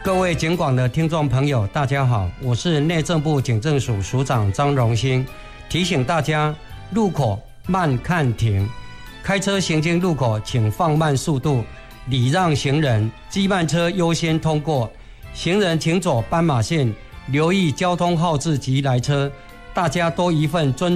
各位警广的听众朋友，大家好，我是内政部警政署署长张荣兴，提醒大家路口慢看停，开车行经路口请放慢速度，礼让行人，机慢车优先通过，行人请走斑马线，留意交通号志及来车，大家多一份尊